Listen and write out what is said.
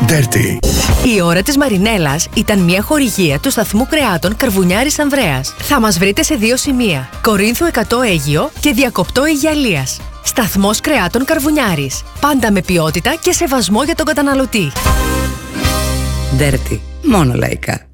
Dirty. Η ώρα της Μαρινέλας ήταν μια χορηγία του σταθμού κρεάτων Καρβουνιάρης Ανδρέας. Θα μας βρείτε σε 2 σημεία: Κορίνθου 100 Αίγυο και Διακοπτό Αιγιαλίας. Σταθμός κρεάτων Καρβουνιάρης. Πάντα με ποιότητα και σεβασμό για τον καταναλωτή. Dirty. Μόνο λαϊκά.